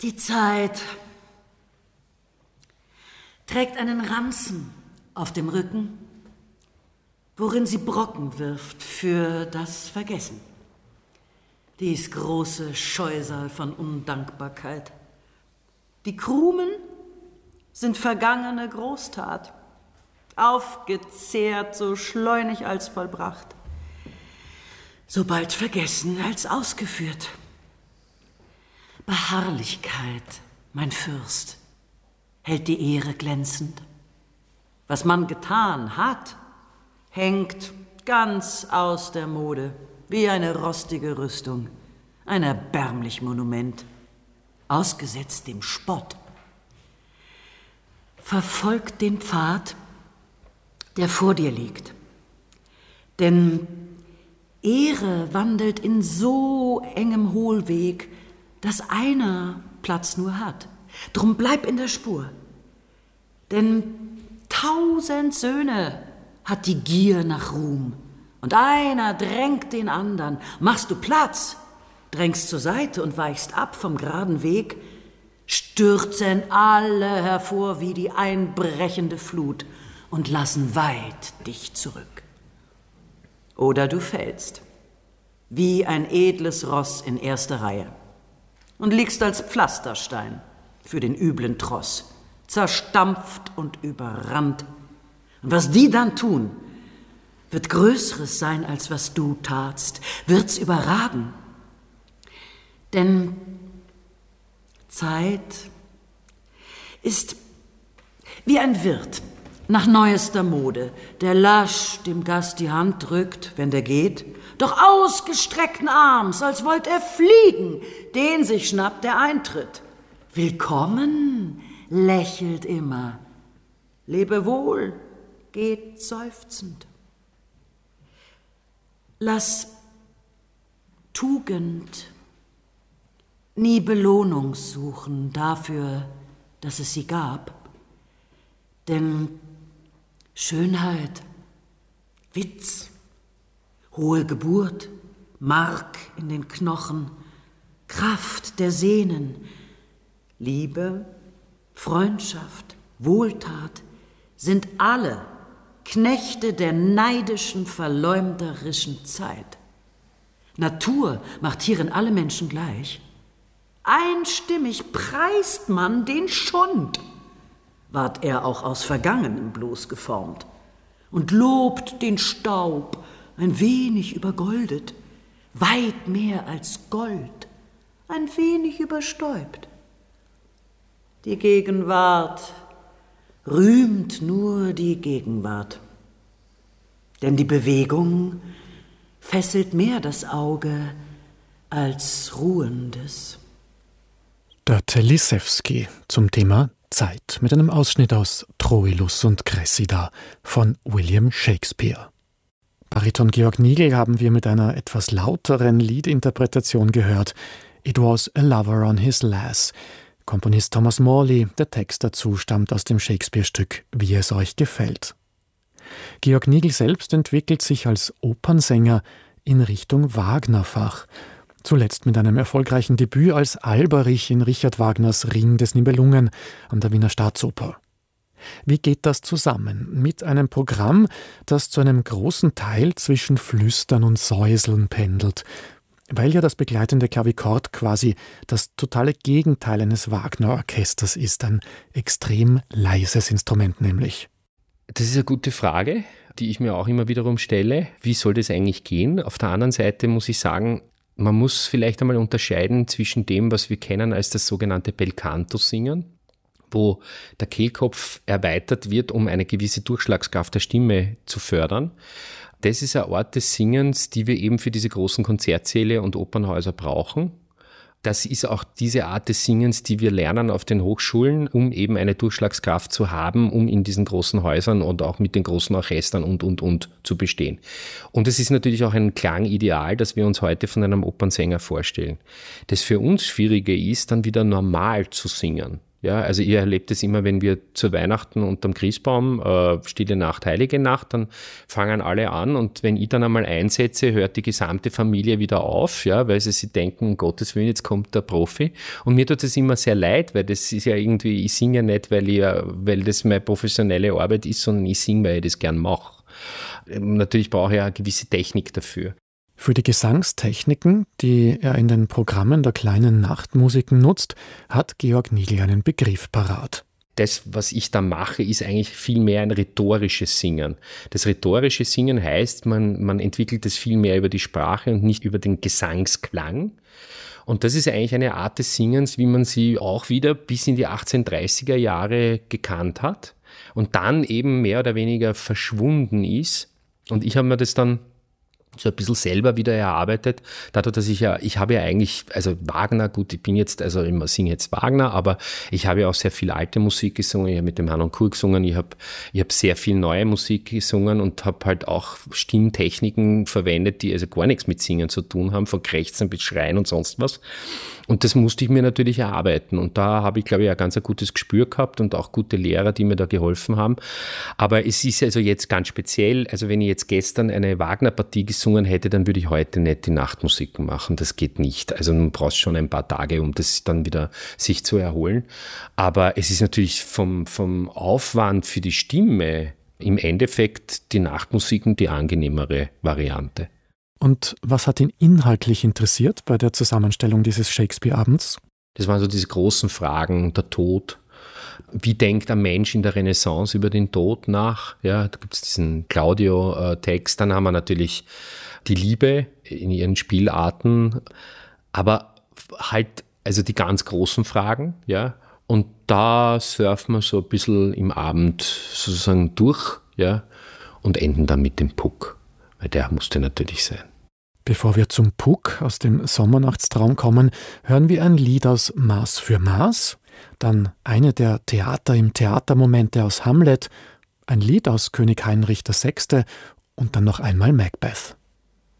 Die Zeit trägt einen Ranzen auf dem Rücken, worin sie Brocken wirft für das Vergessen. Dies große Scheusal von Undankbarkeit. Die Krumen sind vergangene Großtat, aufgezehrt so schleunig als vollbracht, so bald vergessen als ausgeführt. Beharrlichkeit, mein Fürst, hält die Ehre glänzend. Was man getan hat, hängt ganz aus der Mode, wie eine rostige Rüstung, ein erbärmlich Monument, ausgesetzt dem Spott. Verfolgt den Pfad, der vor dir liegt, denn Ehre wandelt in so engem Hohlweg, dass einer Platz nur hat. Drum bleib in der Spur, denn 1000 Söhne hat die Gier nach Ruhm und einer drängt den anderen. Machst du Platz, drängst zur Seite und weichst ab vom geraden Weg, stürzen alle hervor wie die einbrechende Flut und lassen weit dich zurück. Oder du fällst, wie ein edles Ross in erster Reihe und liegst als Pflasterstein für den üblen Tross, zerstampft und überrannt. Und was die dann tun, wird Größeres sein, als was du tatst, wird's überragen. Denn Zeit ist wie ein Wirt nach neuester Mode, der lasch dem Gast die Hand drückt, wenn der geht, doch ausgestreckten Arms, als wollt er fliegen, den sich schnappt, der eintritt. Willkommen, lächelt immer, lebe wohl, geht seufzend. Lass Tugend nie Belohnung suchen dafür, dass es sie gab, denn Schönheit, Witz, hohe Geburt, Mark in den Knochen, Kraft der Sehnen, Liebe, Freundschaft, Wohltat sind alle Knechte der neidischen, verleumderischen Zeit. Natur macht hierin alle Menschen gleich. Einstimmig preist man den Schund, ward er auch aus Vergangenem bloß geformt, und lobt den Staub, ein wenig übergoldet, weit mehr als Gold, ein wenig überstäubt. Die Gegenwart rühmt nur die Gegenwart, denn die Bewegung fesselt mehr das Auge als Ruhendes. Der Telisewski zum Thema Zeit mit einem Ausschnitt aus Troilus und Cressida von William Shakespeare. Bariton Georg Nigl haben wir mit einer etwas lauteren Liedinterpretation gehört. It was a lover on his lass. Komponist Thomas Morley, der Text dazu stammt aus dem Shakespeare-Stück Wie es euch gefällt. Georg Nigl selbst entwickelt sich als Opernsänger in Richtung Wagner-Fach. Zuletzt mit einem erfolgreichen Debüt als Alberich in Richard Wagners Ring des Nibelungen an der Wiener Staatsoper. Wie geht das zusammen mit einem Programm, das zu einem großen Teil zwischen Flüstern und Säuseln pendelt, weil ja das begleitende Klavichord quasi das totale Gegenteil eines Wagner-Orchesters ist, ein extrem leises Instrument nämlich? Das ist eine gute Frage, die ich mir auch immer wiederum stelle. Wie soll das eigentlich gehen? Auf der anderen Seite muss ich sagen, man muss vielleicht einmal unterscheiden zwischen dem, was wir kennen als das sogenannte Belcanto-Singen, wo der Kehlkopf erweitert wird, um eine gewisse Durchschlagskraft der Stimme zu fördern. Das ist eine Art des Singens, die wir eben für diese großen Konzertsäle und Opernhäuser brauchen. Das ist auch diese Art des Singens, die wir lernen auf den Hochschulen, um eben eine Durchschlagskraft zu haben, um in diesen großen Häusern und auch mit den großen Orchestern und zu bestehen. Und es ist natürlich auch ein Klangideal, das wir uns heute von einem Opernsänger vorstellen. Das für uns Schwierige ist, dann wieder normal zu singen. Ja, also ihr erlebt es immer, wenn wir zu Weihnachten unterm Christbaum, Stille Nacht, Heilige Nacht, dann fangen alle an und wenn ich dann einmal einsetze, hört die gesamte Familie wieder auf, ja, weil sie sich denken, um Gottes Willen, jetzt kommt der Profi. Und mir tut es immer sehr leid, weil das ist ja irgendwie, ich singe ja nicht, weil das meine professionelle Arbeit ist, sondern ich singe, weil ich das gern mache. Natürlich brauche ich ja eine gewisse Technik dafür. Für die Gesangstechniken, die er in den Programmen der kleinen Nachtmusiken nutzt, hat Georg Nigl einen Begriff parat. Das, was ich da mache, ist eigentlich viel mehr ein rhetorisches Singen. Das rhetorische Singen heißt, man entwickelt es viel mehr über die Sprache und nicht über den Gesangsklang. Und das ist eigentlich eine Art des Singens, wie man sie auch wieder bis in die 1830er Jahre gekannt hat und dann eben mehr oder weniger verschwunden ist. Und ich habe mir das dann so ein bisschen selber wieder erarbeitet, dadurch, dass ich habe ja eigentlich, also Wagner, gut, ich singe jetzt Wagner, aber ich habe ja auch sehr viel alte Musik gesungen, ich habe mit dem Hanon Kur gesungen, ich habe sehr viel neue Musik gesungen und habe halt auch Stimmtechniken verwendet, die also gar nichts mit Singen zu tun haben, von Krächzen bis Schreien und sonst was. Und das musste ich mir natürlich erarbeiten. Und da habe ich, glaube ich, ein ganz gutes Gespür gehabt und auch gute Lehrer, die mir da geholfen haben. Aber es ist also jetzt ganz speziell, also wenn ich jetzt gestern eine Wagner-Partie gesungen hätte, dann würde ich heute nicht die Nachtmusiken machen. Das geht nicht. Also man braucht schon ein paar Tage, um das dann wieder sich zu erholen. Aber es ist natürlich vom Aufwand für die Stimme im Endeffekt die Nachtmusiken die angenehmere Variante. Und was hat ihn inhaltlich interessiert bei der Zusammenstellung dieses Shakespeare-Abends? Das waren so diese großen Fragen, der Tod. Wie denkt ein Mensch in der Renaissance über den Tod nach? Ja, da gibt es diesen Claudio-Text. Dann haben wir natürlich die Liebe in ihren Spielarten. Aber halt, also die ganz großen Fragen, ja. Und da surfen wir so ein bisschen im Abend sozusagen durch, ja, und enden dann mit dem Puck. Weil der musste natürlich sein. Bevor wir zum Puck aus dem Sommernachtstraum kommen, hören wir ein Lied aus Maß für Maß, dann eine der Theater im Theater-Momente aus Hamlet, ein Lied aus König Heinrich VI. Und dann noch einmal Macbeth.